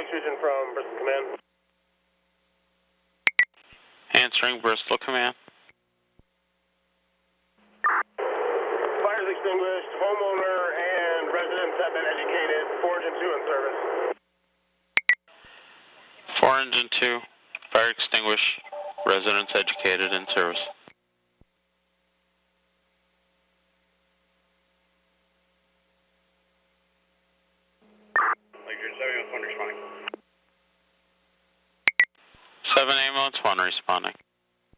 Fusion from Bristol Command. Answering Bristol Command. Fires extinguished, homeowner and residents have been educated, 4 Engine 2 in service. 4 Engine 2, fire extinguished, residents educated in service. Lakers 781 responding. 7 ambulance 1 responding.